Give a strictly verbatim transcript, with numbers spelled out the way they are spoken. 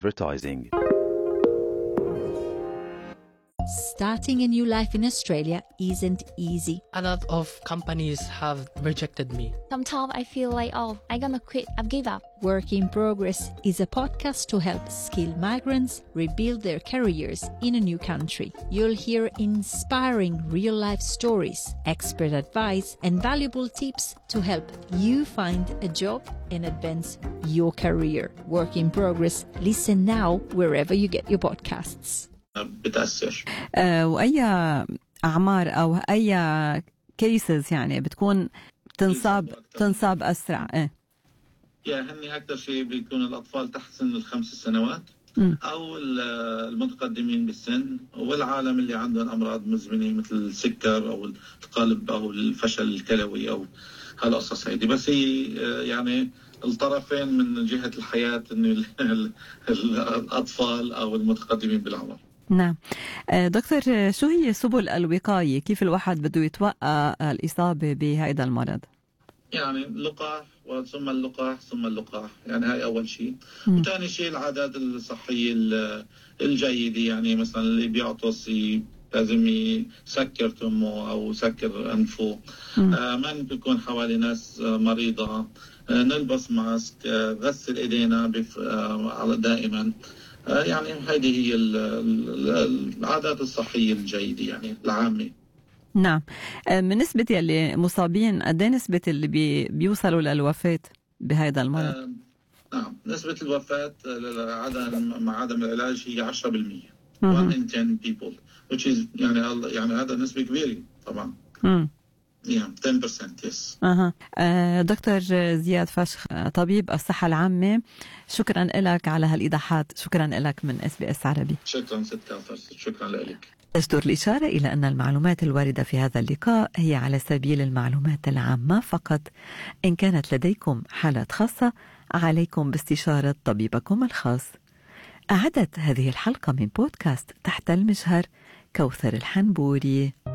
advertising. Starting a new life in Australia isn't easy. A lot of companies have rejected me. Sometimes I feel like, oh, I'm gonna quit, I've give up. Work in Progress is a podcast to help skilled migrants rebuild their careers in a new country. You'll hear inspiring real-life stories, expert advice, and valuable tips to help you find a job and advance your career. Work in Progress. Listen now wherever you get your podcasts. بتأثر. أه وأي أعمار أو أي كيسز يعني بتكون تنصاب تنصاب أسرع؟ إيه يا هني أكثر شيء بيكون الأطفال تحت سن الخمس سنوات م. أو المتقدمين بالسن والعالم اللي عندهم أمراض مزمنة مثل السكر أو القلب أو الفشل الكلوي أو هالقصص هيدي. بس هي يعني الطرفين من جهة الحياة إنه الأطفال أو المتقدمين بالعمر. نعم دكتور، شو هي سبل الوقاية؟ كيف الواحد بده يتوقع الإصابة بهذا المرض؟ يعني اللقاح ثم اللقاح ثم اللقاح، يعني هاي أول شيء. وثاني شيء العادات الصحية الجيدة، يعني مثلا اللي بيعطس لازم يسكر تمه أو يسكر أنفه، آه ما بيكون حوالي ناس مريضة، آه نلبس ماسك، آه غسل إيدينا بف... آه دائما. يعني هذه هي العادات الصحية الجيدة يعني العامة. نعم. من نسبة اللي مصابين قد ايه نسبة اللي بي بيوصلوا للوفاة بهذا المرض؟ آه نعم، نسبة الوفاة عدم مع عدم العلاج هي عشرة بالمئة. one in ten people which is يعني يعني هذا نسبة كبيرة طبعا. امم Yeah, ten percent yes. أها. أه دكتور زياد فشخ، طبيب الصحة العامة، شكرا لك على هالإيضاحات. شكرا لك من اس بي اس عربي. شكرا ست كاثر، شكرا لك. أجدر الإشارة إلى أن المعلومات الواردة في هذا اللقاء هي على سبيل المعلومات العامة فقط. إن كانت لديكم حالات خاصة عليكم باستشارة طبيبكم الخاص. أعدت هذه الحلقة من بودكاست تحت المجهر كوثر الحنبوري.